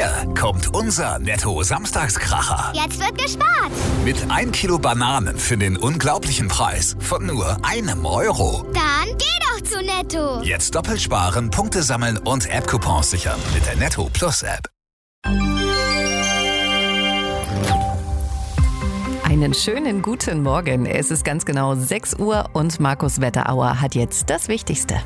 Hier kommt unser Netto-Samstagskracher. Jetzt wird gespart. Mit 1 Kilo Bananen für den unglaublichen Preis von nur €1. Dann geh doch zu Netto. Jetzt doppelt sparen, Punkte sammeln und App-Coupons sichern mit der Netto Plus App. Einen schönen guten Morgen. Es ist ganz genau 6 Uhr und Markus Wetterauer hat jetzt das Wichtigste.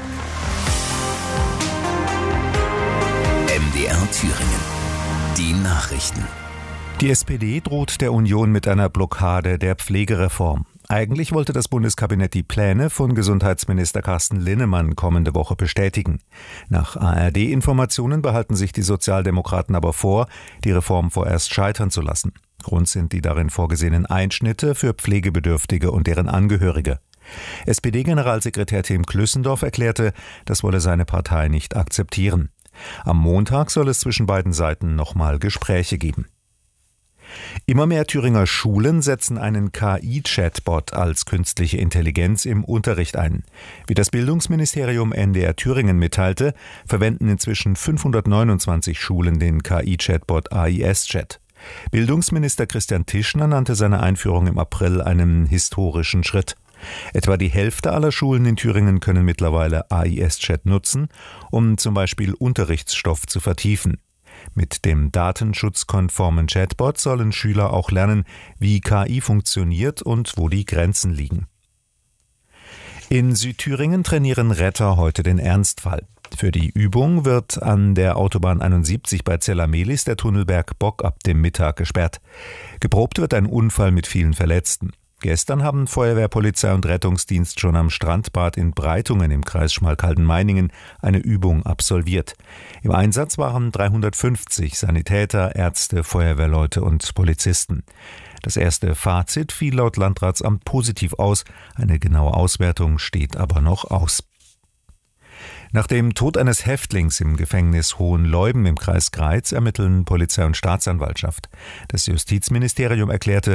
MDR Thüringen. Die Nachrichten. Die SPD droht der Union mit einer Blockade der Pflegereform. Eigentlich wollte das Bundeskabinett die Pläne von Gesundheitsminister Carsten Linnemann kommende Woche bestätigen. Nach ARD-Informationen behalten sich die Sozialdemokraten aber vor, die Reform vorerst scheitern zu lassen. Grund sind die darin vorgesehenen Einschnitte für Pflegebedürftige und deren Angehörige. SPD-Generalsekretär Tim Klüssendorf erklärte, das wolle seine Partei nicht akzeptieren. Am Montag soll es zwischen beiden Seiten nochmal Gespräche geben. Immer mehr Thüringer Schulen setzen einen KI-Chatbot als künstliche Intelligenz im Unterricht ein. Wie das Bildungsministerium NDR Thüringen mitteilte, verwenden inzwischen 529 Schulen den KI-Chatbot AIS-Chat. Bildungsminister Christian Tischner nannte seine Einführung im April einen historischen Schritt. Etwa die Hälfte aller Schulen in Thüringen können mittlerweile AIS-Chat nutzen, um zum Beispiel Unterrichtsstoff zu vertiefen. Mit dem datenschutzkonformen Chatbot sollen Schüler auch lernen, wie KI funktioniert und wo die Grenzen liegen. In Südthüringen trainieren Retter heute den Ernstfall. Für die Übung wird an der Autobahn 71 bei Zellamelis der Tunnelberg Bock ab dem Mittag gesperrt. Geprobt wird ein Unfall mit vielen Verletzten. Gestern haben Feuerwehr, Polizei und Rettungsdienst schon am Strandbad in Breitungen im Kreis Schmalkalden-Meiningen eine Übung absolviert. Im Einsatz waren 350 Sanitäter, Ärzte, Feuerwehrleute und Polizisten. Das erste Fazit fiel laut Landratsamt positiv aus. Eine genaue Auswertung steht aber noch aus. Nach dem Tod eines Häftlings im Gefängnis Hohenleuben im Kreis Greiz ermitteln Polizei und Staatsanwaltschaft. Das Justizministerium erklärte,